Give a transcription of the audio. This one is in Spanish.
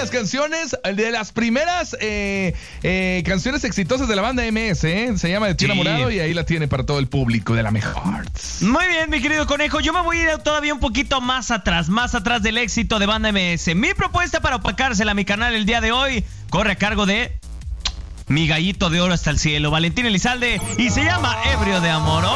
las canciones, de las primeras canciones exitosas de la banda MS, ¿eh? Se llama De ti enamorado y ahí la tiene para todo el público de la mejor. Muy bien, mi querido conejo. Yo me voy a ir todavía un poquito más atrás del éxito de banda MS. Mi propuesta para opacársela a mi canal el día de hoy corre a cargo de mi gallito de oro hasta el cielo, Valentín Elizalde, y se llama Ebrio de Amor.